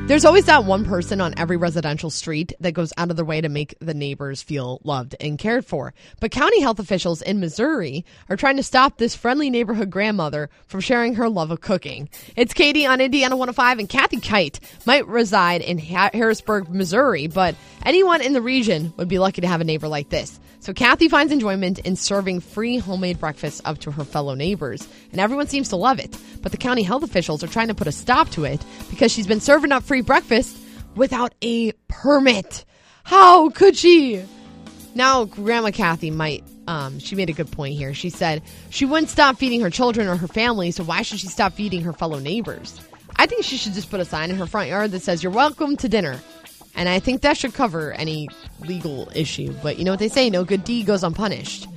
There's always that one person on every residential street that goes out of their way to make the neighbors feel loved and cared for. But county health officials in Missouri are trying to stop this friendly neighborhood grandmother from sharing her love of cooking. It's Katie on Indiana 105, and Kathy Kite might reside in Harrisburg, Missouri, but anyone in the region would be lucky to have a neighbor like this. So Kathy finds enjoyment in serving free homemade breakfast up to her fellow neighbors, and everyone seems to love it. But the county health officials are trying to put a stop to it because she's been serving up free breakfast without a permit. How could she? Now, Grandma Kathy might, she made a good point here. She said she wouldn't stop feeding her children or her family, so why should she stop feeding her fellow neighbors? I think she should just put a sign in her front yard that says, "You're welcome to dinner." And I think that should cover any legal issue. But you know what they say, no good deed goes unpunished.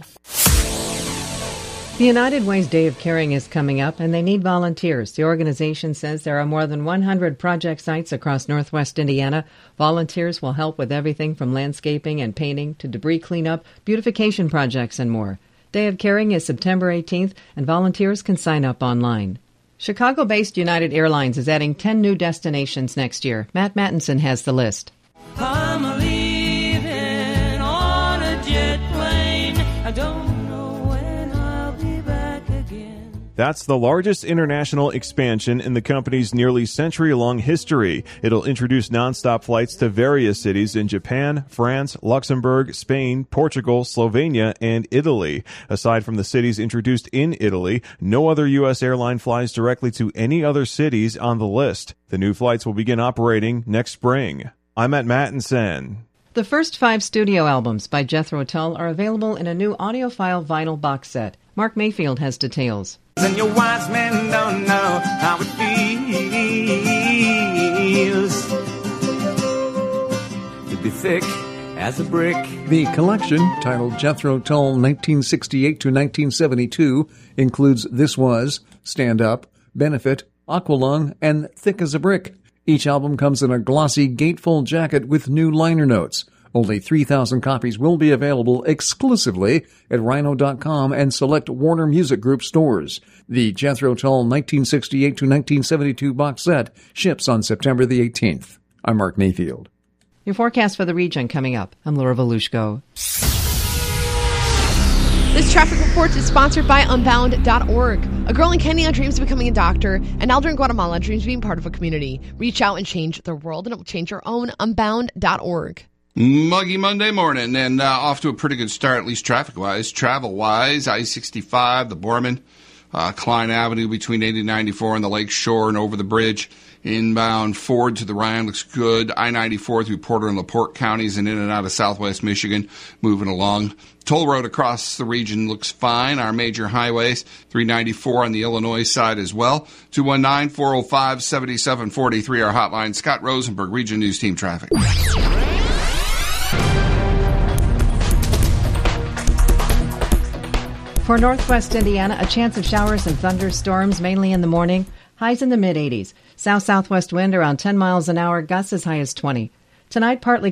The United Way's Day of Caring is coming up, and they need volunteers. The organization says there are more than 100 project sites across northwest Indiana. Volunteers will help with everything from landscaping and painting to debris cleanup, beautification projects, and more. Day of Caring is September 18th, and volunteers can sign up online. Chicago-based United Airlines is adding 10 new destinations next year. Matt Mattinson has the list. I'm leaving on a jet plane. I don't know when I'll be back again. That's the largest international expansion in the company's nearly century-long history. It'll introduce nonstop flights to various cities in Japan, France, Luxembourg, Spain, Portugal, Slovenia, and Italy. Aside from the cities introduced in Italy, no other U.S. airline flies directly to any other cities on the list. The new flights will begin operating next spring. I'm at Mattinson. The first 5 studio albums by Jethro Tull are available in a new audiophile vinyl box set. Mark Mayfield has details. And your wise men don't know how it feels to be thick as a brick. The collection, titled Jethro Tull 1968 to 1972, includes This Was, Stand Up, Benefit, Aqualung, and Thick as a Brick. Each album comes in a glossy gatefold jacket with new liner notes. Only 3,000 copies will be available exclusively at Rhino.com and select Warner Music Group stores. The Jethro Tull 1968 to 1972 box set ships on September the 18th. I'm Mark Mayfield. Your forecast for the region coming up. I'm Laura Volushko. This traffic report is sponsored by Unbound.org. A girl in Kenya dreams of becoming a doctor. An elder in Guatemala dreams of being part of a community. Reach out and change their world, and it will change your own. Unbound.org. Muggy Monday morning, and off to a pretty good start, at least traffic-wise. Travel-wise, I-65, the Borman, Klein Avenue between 80 and 94 on the Lake Shore and over the bridge. Inbound Ford to the Ryan looks good. I-94 through Porter and LaPorte counties and in and out of southwest Michigan moving along. Toll road across the region looks fine. Our major highways, 394 on the Illinois side as well. 219-405-7743, our hotline. Scott Rosenberg, Region News Team Traffic. For northwest Indiana, a chance of showers and thunderstorms, mainly in the morning. Highs in the mid-80s. South-southwest wind around 10 miles an hour, gusts as high as 20. Tonight, partly